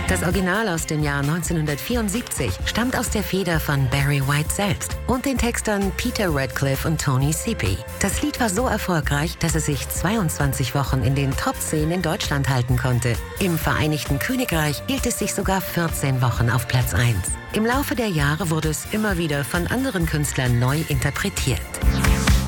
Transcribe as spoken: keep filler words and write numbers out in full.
Das Original aus dem Jahr neunzehnhundertvierundsiebzig stammt aus der Feder von Barry White selbst und den Textern Peter Radcliffe und Tony Sippy. Das Lied war so erfolgreich, dass es sich zweiundzwanzig Wochen in den Top zehn in Deutschland halten konnte. Im Vereinigten Königreich hielt es sich sogar vierzehn Wochen auf Platz eins. Im Laufe der Jahre wurde es immer wieder von anderen Künstlern neu interpretiert.